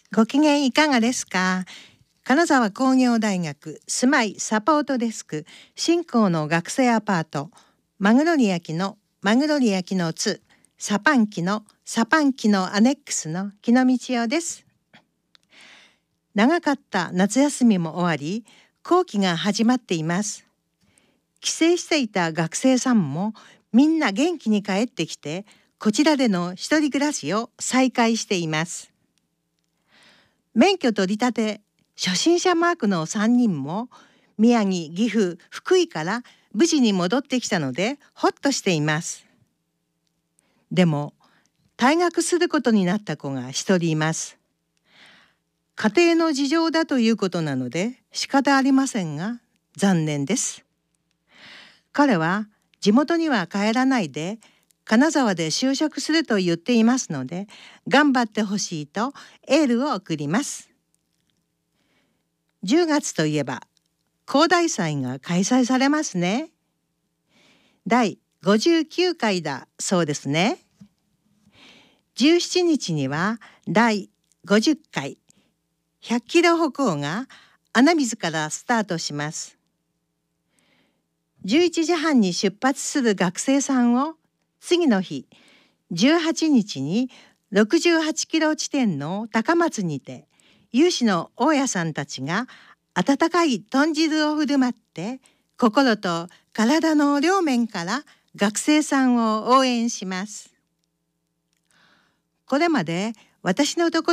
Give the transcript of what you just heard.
ご機嫌いかがですか？金沢工業大学住まいサポートデスク新興の学生アパートマグロリヤキの2サパンキのアネックスの木野道夫です。長かった夏休みも終わり後期が始まっています。帰省していた学生さんもみんな元気に帰ってきてこちらでの一人暮らしを再開しています。免許取り立て初心者マークの3人も宮城、岐阜、福井から無事に戻ってきたのでほっとしています。でも退学することになった子が一人います。家庭の事情だということなので仕方ありませんが残念です。彼は地元には帰らないで金沢で就職すると言っていますので頑張ってほしいとエールを送ります。10月といえば広大祭が開催されますね。第59回だそうですね。17日には第50回100キロ歩行が穴水からスタートします。11時半に出発する学生さんを次の日18日に68キロ地点の高松にて有志の大家さんたちが温かい豚汁を振る舞って心と体の両面から学生さんを応援します。これまで私のところ